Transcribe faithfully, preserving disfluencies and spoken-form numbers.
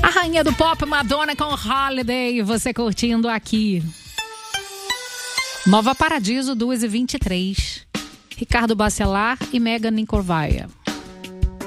A rainha do pop, Madonna com Holiday, você curtindo aqui. Nova Paradiso, duas e vinte e três. Ricardo Bacelar e Megan Nicolaia.